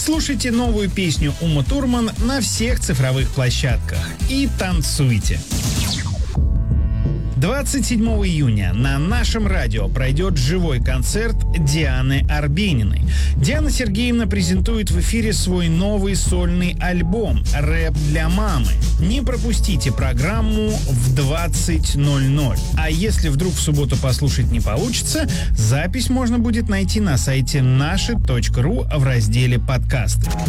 Слушайте новую песню Умы Турман на всех цифровых площадках и танцуйте. 27 июня на нашем радио пройдет живой концерт Дианы Арбениной. Диана Сергеевна презентует в эфире свой новый сольный альбом «Рэп для мамы». Не пропустите программу в 20:00. А если вдруг в субботу послушать не получится, запись можно будет найти на сайте наши.ру в разделе «Подкасты».